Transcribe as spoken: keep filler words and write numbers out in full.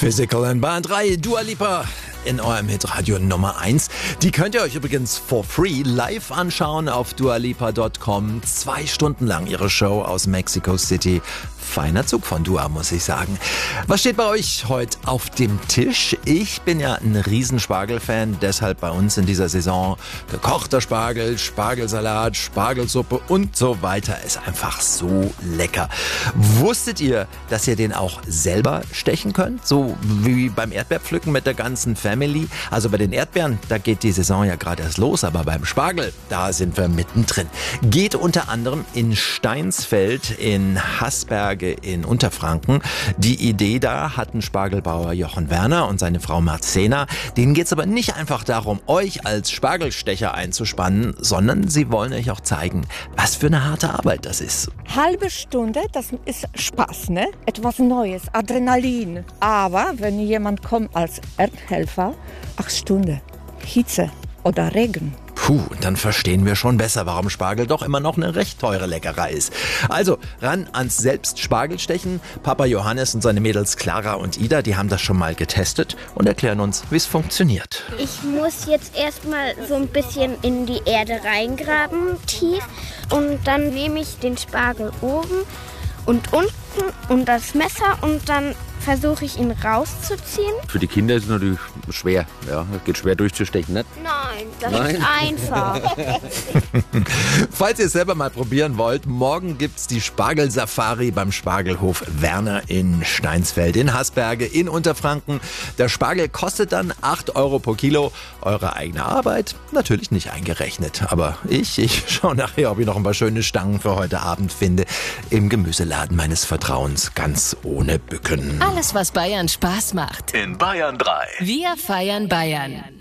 Physical in Bahn drei, Dua Lipa in eurem Hitradio Nummer eins. Die könnt ihr euch übrigens for free live anschauen auf dua lipa punkt com. Zwei Stunden lang ihre Show aus Mexico City. Feiner Zug von Dua, muss ich sagen. Was steht bei euch heute auf dem Tisch? Ich bin ja ein Riesenspargel-Fan, deshalb bei uns in dieser Saison gekochter Spargel, Spargelsalat, Spargelsuppe und so weiter. Ist einfach so lecker. Wusstet ihr, dass ihr den auch selber stechen könnt? So wie beim Erdbeerpflücken mit der ganzen Family? Also bei den Erdbeeren, da geht die Saison ja gerade erst los, aber beim Spargel, da sind wir mittendrin. Geht unter anderem in Steinsfeld, in Haßberge, in Unterfranken. Die Idee da hatten Spargelbauer Jochen Werner und seine Frau Marzena. Denen geht es aber nicht einfach darum, euch als Spargelstecher einzuspannen, sondern sie wollen euch auch zeigen, was für eine harte Arbeit das ist. Halbe Stunde, das ist Spaß, ne? Etwas Neues, Adrenalin. Aber wenn jemand kommt als Erdhelfer, acht Stunden, Hitze oder Regen. Puh, dann verstehen wir schon besser, warum Spargel doch immer noch eine recht teure Leckerei ist. Also, ran ans Selbst-Spargelstechen. Papa Johannes und seine Mädels Clara und Ida, die haben das schon mal getestet und erklären uns, wie es funktioniert. Ich muss jetzt erstmal so ein bisschen in die Erde reingraben, tief. Und dann nehme ich den Spargel oben und unten und das Messer und dann versuche ich ihn rauszuziehen. Für die Kinder ist es natürlich schwer. Ja, es geht schwer durchzustechen, nicht? Nein, das Nein? ist einfach. Falls ihr es selber mal probieren wollt, morgen gibt's die Spargelsafari beim Spargelhof Werner in Steinsfeld, in Haßberge, in Unterfranken. Der Spargel kostet dann acht Euro pro Kilo. Eure eigene Arbeit natürlich nicht eingerechnet. Aber ich, ich schaue nachher, ob ich noch ein paar schöne Stangen für heute Abend finde. Im Gemüseladen meines Vertrauens, ganz ohne Bücken. Alles, was Bayern Spaß macht. In Bayern drei. Wir feiern Bayern.